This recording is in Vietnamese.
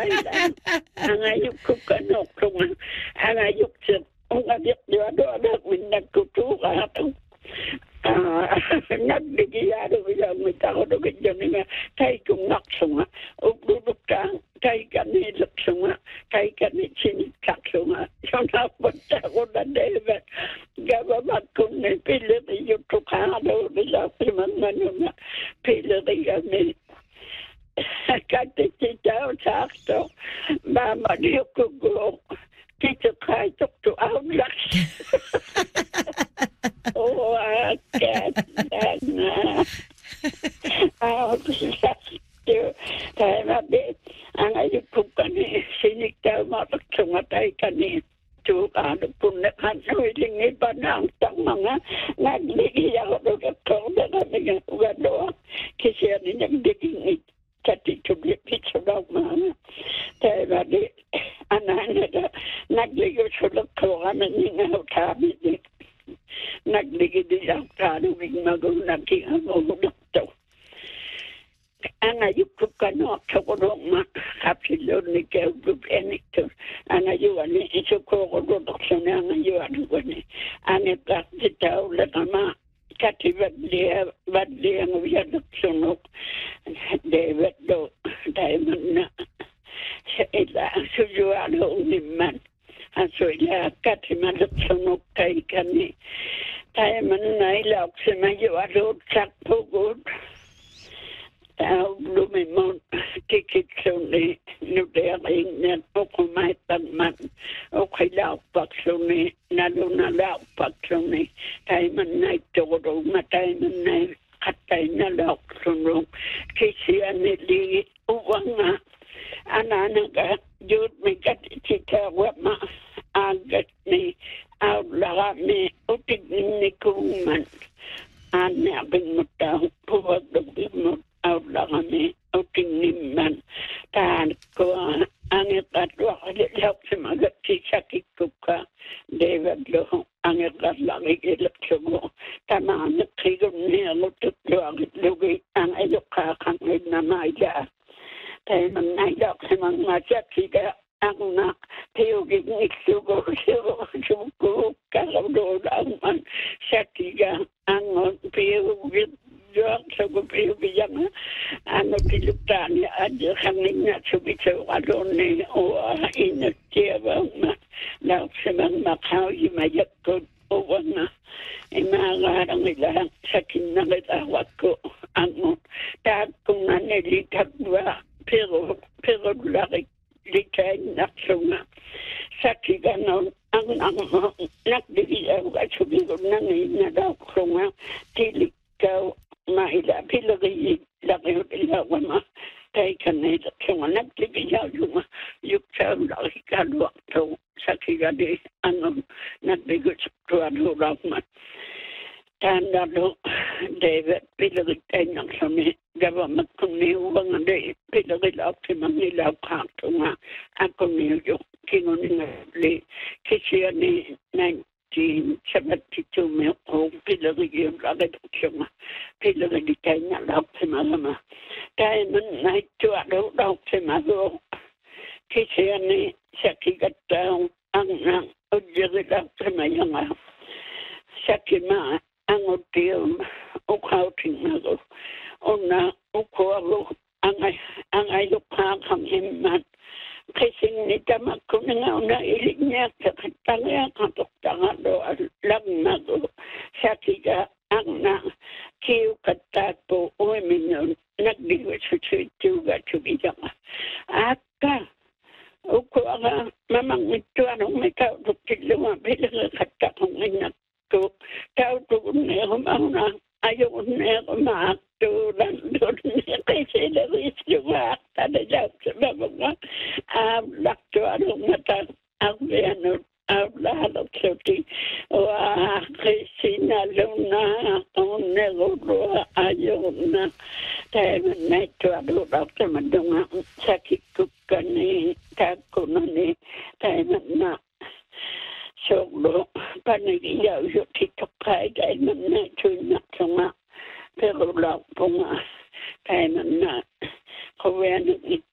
Angayuk ko kanok kung angayuk sa ungayuk do min nagkutuka nagdigiyado bilang may tao do ganyan nga kay kung naksunga ugluluk ka kay kanilak sunga kay kanit sinikak sunga yung napunta ko na David gababat ko na pilit yung tukado nila pimanmano na pilit kami katititaw sakto mama diyo ko gulong kita kay to outlax oh katana outlax kaya mabit ang ayun ko kani siniktaw matagsungatay kani ano po na kanuling iba na ang mga nagligiyaw do kakao na kami nga ugado kasi ano nagdiging katitublik ito daw mga kaya mabit anana nagligiyaw sulok ko kami nga kami nagligiyaw kanuling magulang kingamulak to angayuk ko kano kakulong makapilon ni Kelgub Enito angayuan ni iso ko kodokson angayuan ko ni aniprak ditaw lakama katibadliya ang wiyadoksunok David do diamond na sa ila sujualo uniman aso ila katimadoksunok kay kani diamond na ilak sa mayualo sakpugod lumimon kikitsuni nudering na ukumaitanman ukilaupaksuni nalunalaupaksuni taiman na ituro mataiman na katay na lauksunong kisiya nili uwang nga ananaga yun may katititawa ma agat ni aulaka ni utig ni kuman anabing mo taong puwagdagin mo outla kami uting nimman tahan ko angit at wakalilaw sa mga sisakit ko ka David lo angit at langigilap sa mo tamaan at sigong niya mo tutlo ang itlugi ang ayok kakangid na maya tayo manayok sa mga sakika ang na tiyugig nigsugo sugo kalawdoon ang sakika ang tiyugig Juang sa gupiyang ano pilutan niya at kami nga subitaw alon ni o inat siya bang na sa mga makaw imayak ko o na imagarang nila sa kinagawat ko ang tag kong nanilitag ba pero laki litay naksunga sa kiganon ang nagdigiyaw at subigon na ngayon na daw sunga tilik ka mahila pilagi lagi ilawa ma kay kanila kung nagtigiyaw yung sa laki kalwak to sa kigadi ano nagbigot sa tuwado ma tanda do David pilagi tayo ng sami gawamat kong niuwang ade pilagi law si mangilaw kakto nga ako niyo kinunin nga kasi ni 1972 में ओ पिलगी गेम लगे तो पिलगी कहीं लग से मालूम टाइम नहीं तो लग से मालूम किसी ने शक्ति करता हूँ अंगना उज्जवल लग से मालूम शक्ति माँ अंगुटियम उखाउटिंग मालूम उन्ना उखालो अंगाई लुका कम हिम्मत kasi nita makunang na ilig niya sa katanga katoktangan do lang na do sa tiga ang na kiyo katato o minyon nagdiwa sa tuga tubigang aka uko ang mamang ito anong may kauduktig lumabila katakong inak ko kaudukong na humang ayaw na kumatulan doon niya kasi lawis yung akta na dyan sa mga lakto anong mata ang ano ang lahat sa ti kasi nalong na ang negoro ayaw na tayo na ito ano lakto madunga sakit ko ka ni kako na ni tayo na solo panagiyaw yung titokay dahil na tunak nga pero lang po nga tayo na kuya ng